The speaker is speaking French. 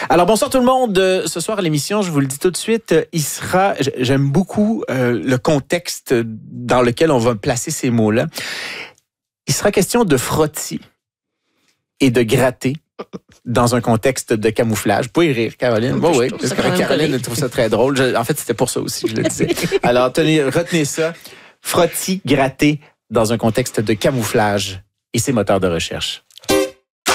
Alors, bonsoir tout le monde. Ce soir à l'émission, je vous le dis tout de suite, j'aime beaucoup le contexte dans lequel on va placer ces mots-là. Il sera question de frottis et de gratter dans un contexte de camouflage. Vous pouvez rire, Caroline. Oui, parce que Caroline trouve ça très drôle. En fait, c'était pour ça aussi que je le disais. Alors, retenez ça. Frottis, gratter dans un contexte de camouflage et ses moteurs de recherche.